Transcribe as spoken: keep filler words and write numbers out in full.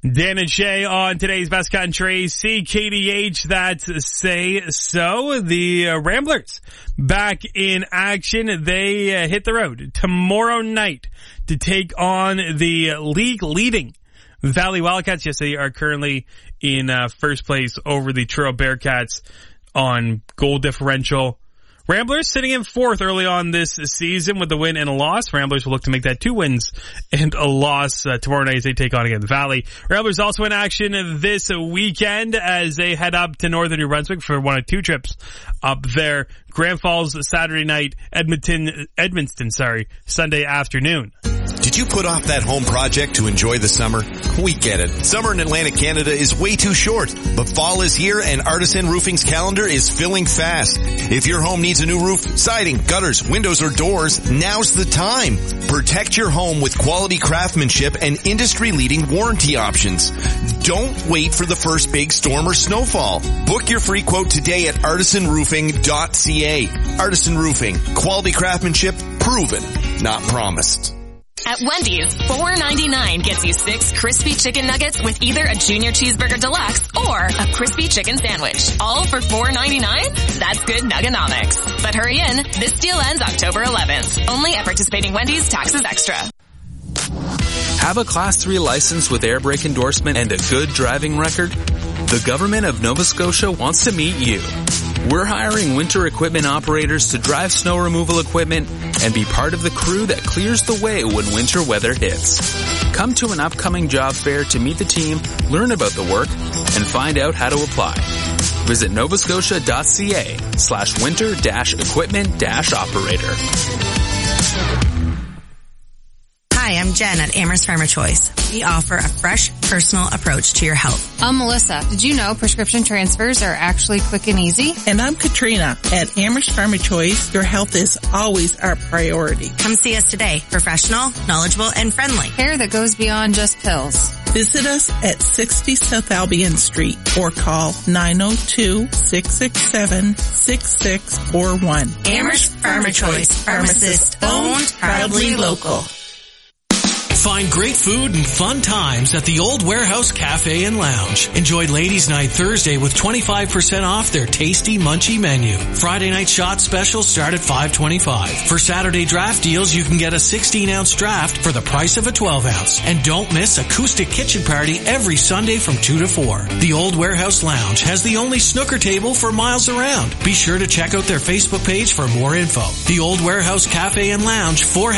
Dan and Shay on today's Best Country, C K D H, that's Say So. The uh, Ramblers back in action. They uh, hit the road tomorrow night to take on the league-leading Valley Wildcats. Yes, they are currently in uh, first place over the Truro Bearcats on goal differential. Ramblers sitting in fourth early on this season with a win and a loss. Ramblers will look to make that two wins and a loss uh, tomorrow night as they take on again the Valley. Ramblers also in action this weekend as they head up to northern New Brunswick for one of two trips up there. Grand Falls Saturday night, Edmonton, Edmonton, sorry, Sunday afternoon. Did you put off that home project to enjoy the summer? We get it. Summer in Atlantic Canada is way too short, but fall is here and Artisan Roofing's calendar is filling fast. If your home needs a new roof, siding, gutters, windows, or doors, now's the time. Protect your home with quality craftsmanship and industry-leading warranty options. Don't wait for the first big storm or snowfall. Book your free quote today at artisan roofing dot c a. Artisan Roofing. Quality craftsmanship proven, not promised. At Wendy's, four ninety-nine gets you six crispy chicken nuggets with either a junior cheeseburger deluxe or a crispy chicken sandwich. All for four ninety-nine? That's good nuggonomics. But hurry in, this deal ends October eleventh. Only at participating Wendy's, taxes extra. Have a Class three license with air brake endorsement and a good driving record? The government of Nova Scotia wants to meet you. We're hiring winter equipment operators to drive snow removal equipment and be part of the crew that clears the way when winter weather hits. Come to an upcoming job fair to meet the team, learn about the work, and find out how to apply. Visit novascotia.ca slash winter dash equipment dash operator. Hi, I'm Jen at Amherst Farmer Choice. We offer a fresh, personal approach to your health. I'm Melissa. Did you know prescription transfers are actually quick and easy? And I'm Katrina. At Amherst Farmer Choice, your health is always our priority. Come see us today. Professional, knowledgeable, and friendly. Care that goes beyond just pills. Visit us at sixty South Albion Street or call nine oh two, six six seven, six six four one. Amherst Farmer Choice. Pharmacist owned, proudly local. Find great food and fun times at the Old Warehouse Cafe and Lounge. Enjoy Ladies' Night Thursday with twenty-five percent off their tasty munchy menu. Friday night shot specials start at five twenty-five. For Saturday draft deals, you can get a sixteen ounce draft for the price of a twelve ounce. And don't miss Acoustic Kitchen Party every Sunday from two to four. The Old Warehouse Lounge has the only snooker table for miles around. Be sure to check out their Facebook page for more info. The Old Warehouse Cafe and Lounge, four